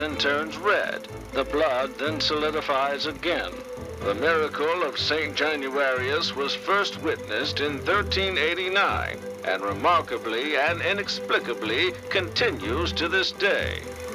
and turns red. The blood then solidifies again. The miracle of St. Januarius was first witnessed in 1389, and remarkably and inexplicably continues to this day.